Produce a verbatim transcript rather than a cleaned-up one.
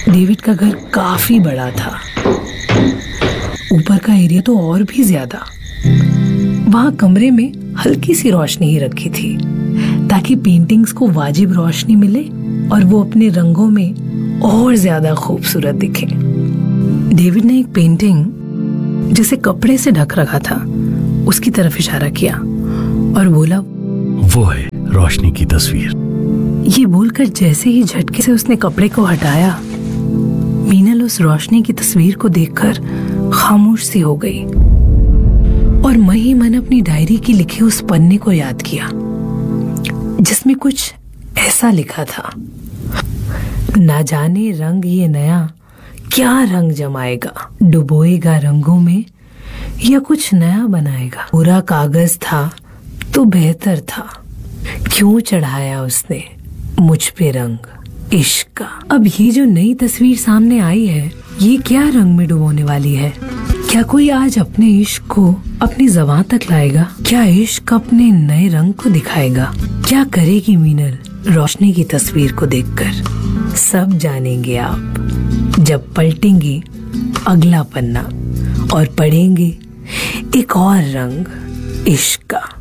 David का घर काफी बड़ा था, ऊपर का एरिया तो और भी ज्यादा। वहां कमरे में हल्की सी रोशनी ही रखी थी ताकि पेंटिंग्स को वाजिब रोशनी मिले और वो अपने रंगों में और ज्यादा खूबसूरत दिखे। डेविड ने एक पेंटिंग जिसे कपड़े से ढक रखा था उसकी तरफ इशारा किया और बोला, वो है रोशनी की तस्वीर। ये बोलकर जैसे ही झटके से उसने कपड़े को हटाया, मीनल उस रोशनी की तस्वीर को देखकर खामोश सी हो गई और मन ही मन अपनी डायरी की लिखे उस पन्ने को याद किया जिसमें कुछ ऐसा लिखा था, ना जाने रंग ये नया क्या रंग जमाएगा, डुबोएगा रंगों में या कुछ नया बनाएगा। पूरा कागज था तो बेहतर था, क्यों चढ़ाया उसने मुझ पे रंग इश्क का। अब ये जो नई तस्वीर सामने आई है, ये क्या रंग में डुबोने वाली है? क्या कोई आज अपने इश्क को अपनी ज़बान तक लाएगा? क्या इश्क अपने नए रंग को दिखाएगा? क्या करेगी मीनल रोशनी की तस्वीर को देखकर? सब जानेंगे आप जब पलटेंगे अगला पन्ना और पढ़ेंगे एक और रंग इश्क का।